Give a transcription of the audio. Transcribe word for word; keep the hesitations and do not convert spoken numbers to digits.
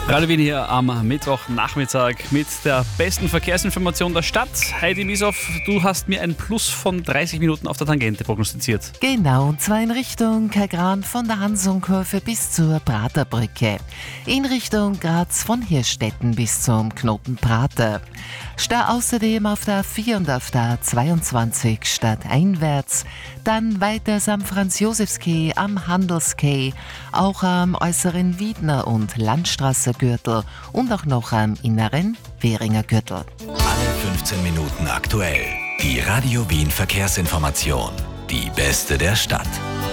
Radio Wien hier am Mittwochnachmittag mit der besten Verkehrsinformation der Stadt. Heidi Mieshoff, du hast mir ein Plus von dreißig Minuten auf der Tangente prognostiziert. Genau, und zwar in Richtung Kaigran von der Hansonkurve bis zur Praterbrücke. In Richtung Graz von Hirstetten bis zum Knoten Prater. Stau außerdem auf der A vier und auf der A zweiundzwanzig stadteinwärts. Dann weiter am Franz-Josefs-Quai, am Handels-Quai, auch am äußeren Wiedner- und Landstraße-Gürtel und auch noch am inneren Währinger Gürtel. Alle fünfzehn Minuten aktuell. Die Radio Wien Verkehrsinformation. Die beste der Stadt.